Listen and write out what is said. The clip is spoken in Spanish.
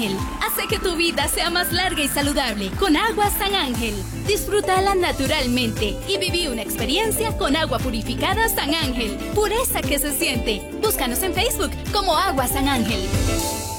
Ángel hace que tu vida sea más larga y saludable con agua San Ángel. Disfrútala naturalmente y viví una experiencia con agua purificada San Ángel. Pureza que se siente. Búscanos en Facebook como Agua San Ángel.